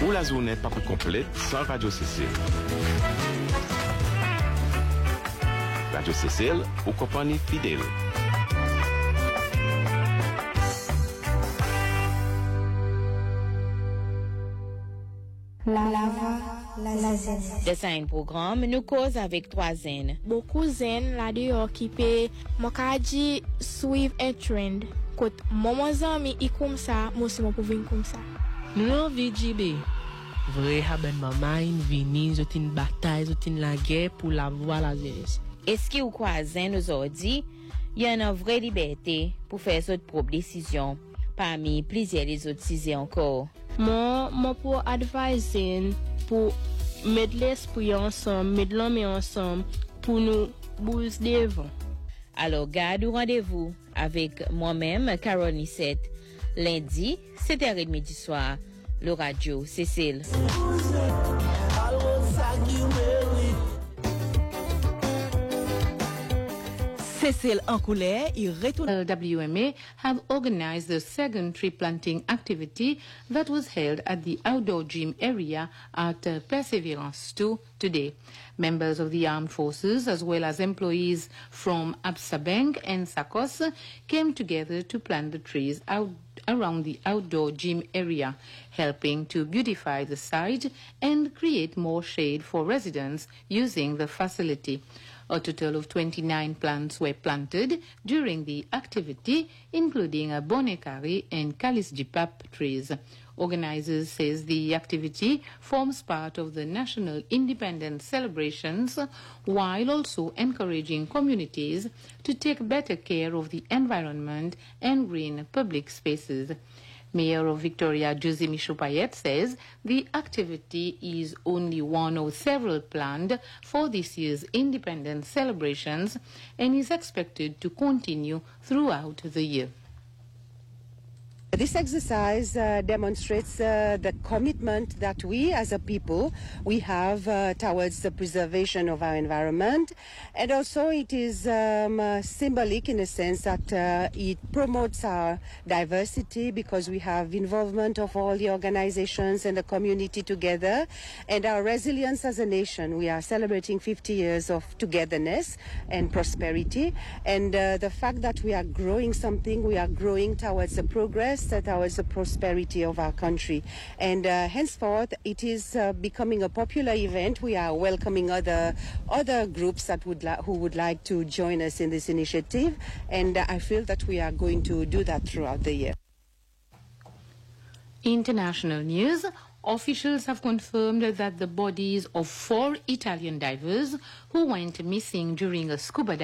Ou la journée pas plus complète sans Radio Cécile. Radio Cécile, ou compagnie fidèle. La zen. De 5 programmes, nous cause avec 3 zen. Beaucoup zen la dehors qui peut mokaji suivre un trend. Quand mon ami est comme ça, moi aussi pour venir comme ça. Nous envie JB. Vrai haben maman vini zotin bataille zotin la guerre pour la voix la jeunesse. Est-ce que vous croisez aujourd'hui, il y a une vraie liberté pour faire votre propre décision parmi plusieurs des autres sujets encore. Moi pour adviser pour mettre l'esprit ensemble, mettre l'homme ensemble pour nous bouger devant. Alors garde rendez-vous avec moi-même, Carole Nissette, lundi, 7h30 du soir, le Radio Cécile. Cécile en couleur, il retourne. LWMA have organized the second tree planting activity that was held at the outdoor gym area at Perseverance 2 today. Members of the armed forces as well as employees from Absa Bank and SACOS came together to plant the trees around the outdoor gym area, helping to beautify the site and create more shade for residents using the facility. A total of 29 plants were planted during the activity, including a Bonekari and Kalisjipap trees. Organizers says the activity forms part of the national independence celebrations, while also encouraging communities to take better care of the environment and green public spaces. Mayor of Victoria, Jose Michopayet, says the activity is only one of several planned for this year's independence celebrations and is expected to continue throughout the year. This exercise demonstrates the commitment that we as a people, we have towards the preservation of our environment. And also it is symbolic in a sense that it promotes our diversity because we have involvement of all the organizations and the community together and our resilience as a nation. We are celebrating 50 years of togetherness and prosperity. And the fact that we are growing something, we are growing towards the progress, towards the prosperity of our country. And henceforth, it is becoming a popular event. We are welcoming other groups that who would like to join us in this initiative. And I feel that we are going to do that throughout the year. International news. Officials have confirmed that the bodies of 4 Italian divers who went missing during a scuba